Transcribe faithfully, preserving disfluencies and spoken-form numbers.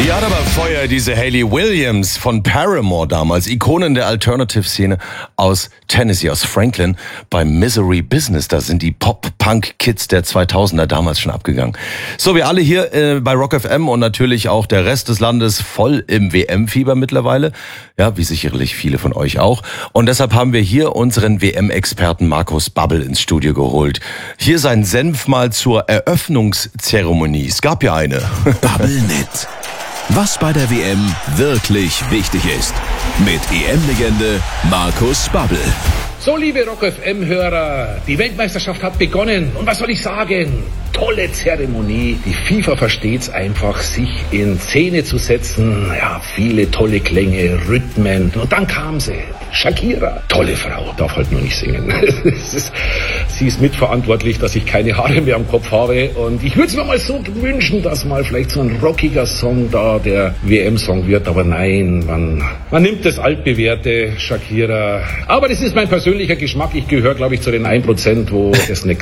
Die hat aber Feuer, diese Hayley Williams von Paramore damals, Ikonen der Alternative-Szene aus Tennessee, aus Franklin, bei Misery Business. Da sind die Pop-Punk-Kids der zweitausender damals schon abgegangen. So, wir alle hier äh, bei Rock F M und natürlich auch der Rest des Landes voll im W M-Fieber mittlerweile. Ja, wie sicherlich viele von euch auch. Und deshalb haben wir hier unseren W M-Experten Markus Babbel ins Studio geholt. Hier sein Senf mal zur Eröffnungszeremonie. Es gab ja eine. Babbelnet. Was bei der W M wirklich wichtig ist. Mit E M-Legende Markus Babbel. So, liebe Rock F M-Hörer, die Weltmeisterschaft hat begonnen. Und was soll ich sagen? Tolle Zeremonie. Die FIFA versteht's einfach, sich in Szene zu setzen. Ja, viele tolle Klänge, Rhythmen. Und dann kam sie. Shakira. Tolle Frau. Darf halt nur nicht singen. Sie ist mitverantwortlich, dass ich keine Haare mehr am Kopf habe. Und ich würde es mir mal so wünschen, dass mal vielleicht so ein rockiger Song da der W M-Song wird. Aber nein, man, man nimmt das altbewährte Shakira. Aber das ist mein persönlicher Geschmack. Ich gehöre, glaube ich, zu den ein Prozent, wo das nicht